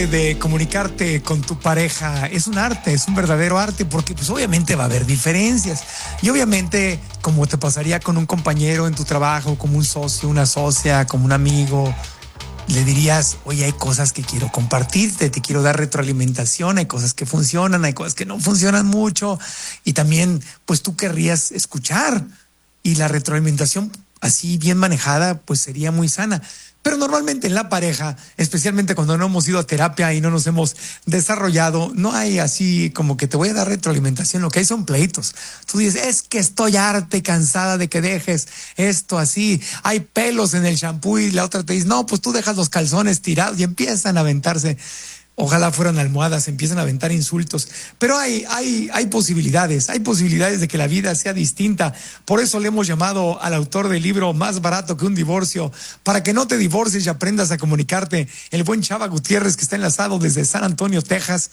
De comunicarte con tu pareja es un arte, es un verdadero arte, porque pues obviamente va a haber diferencias y obviamente como te pasaría con un compañero en tu trabajo, como un socio, una socia, como un amigo, le dirías, oye, hay cosas que quiero compartirte, te quiero dar retroalimentación, hay cosas que funcionan, hay cosas que no funcionan mucho y también pues tú querrías escuchar y la retroalimentación así bien manejada pues sería muy sana. Pero normalmente en la pareja, especialmente cuando no hemos ido a terapia y no nos hemos desarrollado, no hay así como que te voy a dar retroalimentación, lo que hay son pleitos. Tú dices, es que estoy harta y cansada de que dejes esto así, hay pelos en el shampoo y la otra te dice, no, pues tú dejas los calzones tirados y empiezan a aventarse. Ojalá fueran almohadas, empiezan a aventar insultos. Pero hay posibilidades de que la vida sea distinta. Por eso le hemos llamado al autor del libro Más barato que un divorcio, para que no te divorcies y aprendas a comunicarte. El buen Chava Gutiérrez, que está enlazado desde San Antonio, Texas,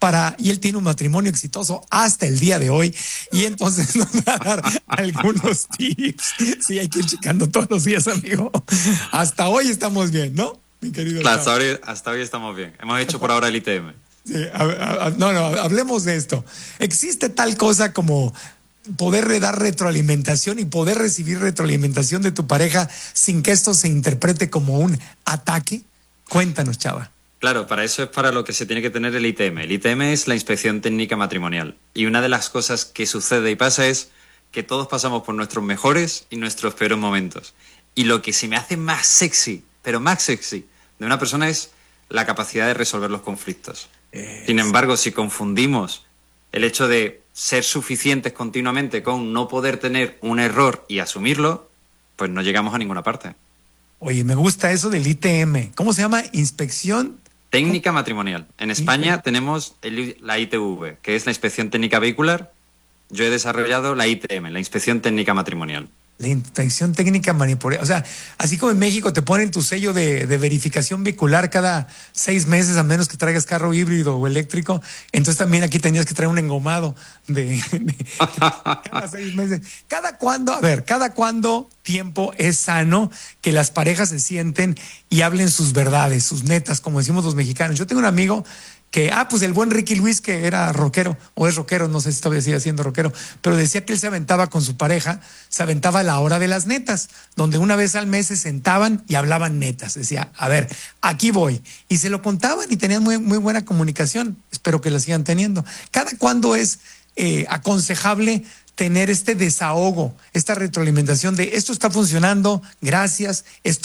y él tiene un matrimonio exitoso hasta el día de hoy. Y entonces nos va a dar algunos tips. Sí, hay que ir checando todos los días, amigo. Hasta hoy estamos bien, ¿no? Mi querido hasta hoy estamos bien. Hemos hecho por ahora el ITM. Sí, no, hablemos de esto. ¿Existe tal cosa como poder dar retroalimentación y poder recibir retroalimentación de tu pareja sin que esto se interprete como un ataque? Cuéntanos, Chava. Claro, para eso es para lo que se tiene que tener el ITM. El ITM es la inspección técnica matrimonial. Y una de las cosas que sucede y pasa es que todos pasamos por nuestros mejores y nuestros peores momentos. Y lo que se me hace más sexy, pero más sexy, de una persona es la capacidad de resolver los conflictos. Sin embargo, si confundimos el hecho de ser suficientes continuamente con no poder tener un error y asumirlo, pues no llegamos a ninguna parte. Oye, me gusta eso del ITM. ¿Cómo se llama? Inspección técnica matrimonial. En España tenemos la ITV, que es la inspección técnica vehicular. Yo he desarrollado la ITM, la inspección técnica matrimonial. La inspección técnica manipular. O sea, así como en México te ponen tu sello de verificación vehicular cada 6 meses, a menos que traigas carro híbrido o eléctrico. Entonces también aquí tenías que traer un engomado de cada 6 meses. ¿Cada cuándo tiempo es sano que las parejas se sienten y hablen sus verdades, sus netas, como decimos los mexicanos? Yo tengo un amigo que, pues el buen Ricky Luis, que era rockero, o es rockero, no sé si todavía sigue siendo rockero, pero decía que él se aventaba con su pareja, se aventaba a la hora de las netas, donde una vez al mes se sentaban y hablaban netas. Decía, a ver, aquí voy. Y se lo contaban y tenían muy, muy buena comunicación. Espero que la sigan teniendo. ¿Cada cuándo es aconsejable tener este desahogo, esta retroalimentación de esto está funcionando, gracias, esto